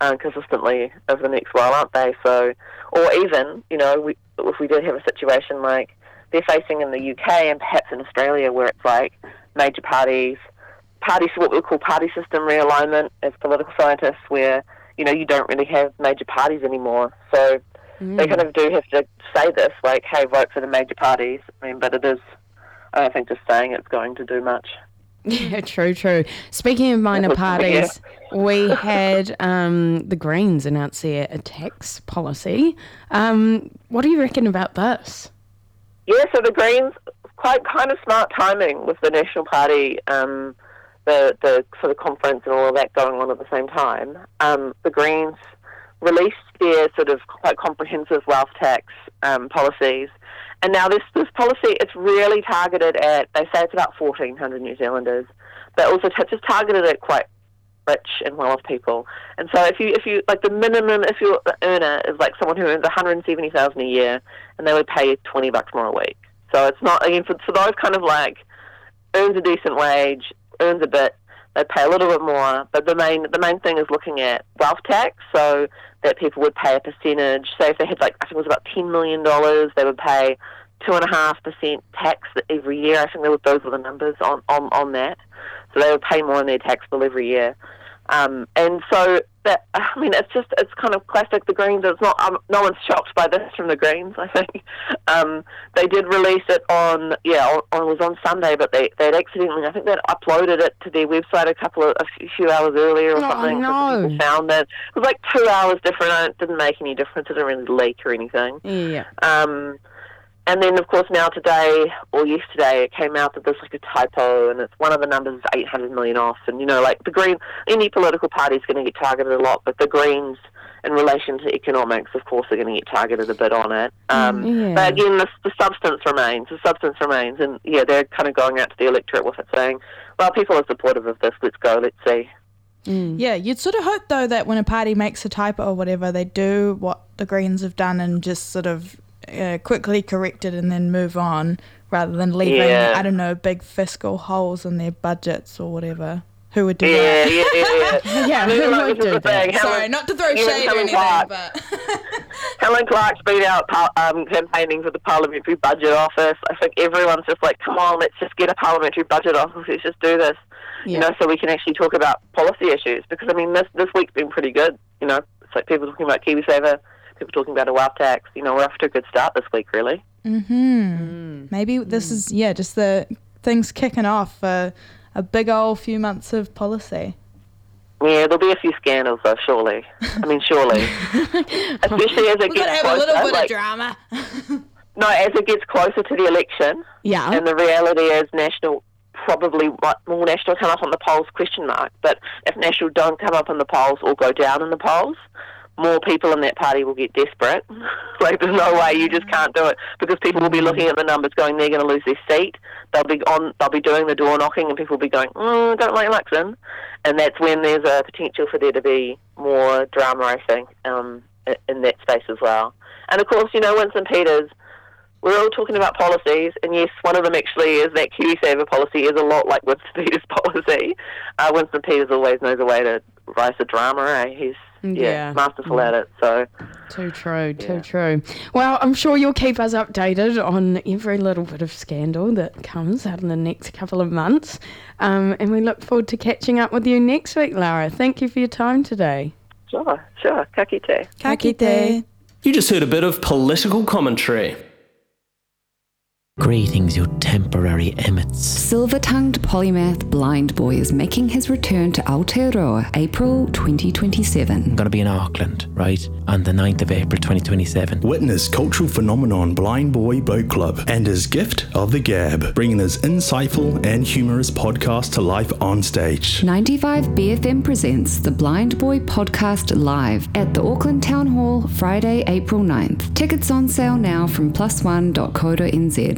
consistently over the next while, aren't they? So, or even, if we did have a situation like they're facing in the UK and perhaps in Australia, where it's like major parties, what we call party system realignment as political scientists, where, you don't really have major parties anymore. So they kind of do have to say this, like, hey, vote for the major parties. But it is, I don't think just saying it's going to do much. Yeah, true. Speaking of minor parties, we had the Greens announce their tax policy. What do you reckon about this? Yeah, so the Greens, quite kind of smart timing with the National Party, the sort of conference and all of that going on at the same time. The Greens released their sort of quite comprehensive wealth tax policies. And now this policy, it's really targeted at, they say it's about 1,400 New Zealanders, but also just targeted at quite rich and well-off people. And so if you like the minimum, if your earner is like someone who earns $170,000 a year, and they would pay you $20 more a week. So it's not, again, for those kind of like, earns a decent wage, earns a bit, they pay a little bit more, but the main thing is looking at wealth tax, so that people would pay a percentage. Say if they had, like, I think it was about $10 million, they would pay 2.5% tax every year. I think those were the numbers on that. So they would pay more in their tax bill every year. And so that, it's kind of classic. The Greens, it's not, no one's shocked by this from the Greens, I think. They did release it it was on Sunday, but they'd accidentally, I think they'd uploaded it to their website a few hours earlier or something. No. People found that. It was like 2 hours different. It didn't make any difference. It didn't really leak or anything. Yeah. And then, of course, now today or yesterday, it came out that there's like a typo, and it's one of the numbers is 800 million off. And, like the Green, any political party is going to get targeted a lot, but the Greens, in relation to economics, of course, are going to get targeted a bit on it. But again, the substance remains. And, they're kind of going out to the electorate with it, saying, well, people are supportive of this, let's go, let's see. Yeah, you'd sort of hope, though, that when a party makes a typo or whatever, they do what the Greens have done and just sort of quickly correct it and then move on, rather than leaving, I don't know, big fiscal holes in their budgets or whatever. Who would do that? Yeah, who would do that? Sorry, not to throw shade or anything, but... Helen Clark's been out campaigning for the Parliamentary Budget Office. I think everyone's just like, come on, let's just get a Parliamentary Budget Office, let's just do this, so we can actually talk about policy issues. Because, this week's been pretty good, It's like people talking about KiwiSaver, people talking about a wealth tax. We're off to a good start this week, really. Maybe this is, just the things kicking off for a big old few months of policy. Yeah, there'll be a few scandals, though, surely. Especially as it gets have closer. A little bit of drama. No, as it gets closer to the election. Yeah. And the reality is National will National come up on the polls, ? But if National don't come up on the polls or go down in the polls, more people in that party will get desperate. Like, there's no way, you just can't do it, because people will be looking at the numbers going, they're going to lose their seat. They'll be doing the door knocking, and people will be going, don't like Luxon. And that's when there's a potential for there to be more drama, I think, in that space as well. And of course, Winston Peters, we're all talking about policies, and yes, one of them actually is that KiwiSaver policy is a lot like Winston Peters' policy. Winston Peters always knows a way to rise the drama, He's masterful at it. So too true. Well, I'm sure you'll keep us updated on every little bit of scandal that comes out in the next couple of months. And we look forward to catching up with you next week, Lara. Thank you for your time today. Sure. Ka kite. Ka kite. You just heard a bit of political commentary. Greetings, you temporary emmets. Silver-tongued polymath Blind Boy is making his return to Aotearoa, April 2027. I'm going to be in Auckland, right, on the 9th of April 2027. Witness cultural phenomenon Blind Boy Boat Club and his gift of the gab, bringing his insightful and humorous podcast to life on stage. 95 BFM presents the Blind Boy Podcast live at the Auckland Town Hall, Friday, April 9th. Tickets on sale now from +1.co.nz.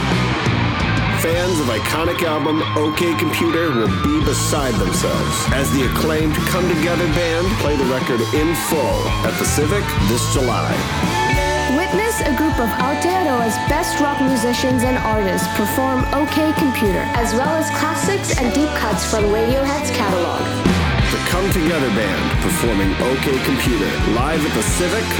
Fans of iconic album OK Computer will be beside themselves as the acclaimed Come Together band play the record in full at the Civic this July. Witness a group of Aotearoa's best rock musicians and artists perform OK Computer, as well as classics and deep cuts from Radiohead's catalog. The Come Together Band performing OK Computer live at the Civic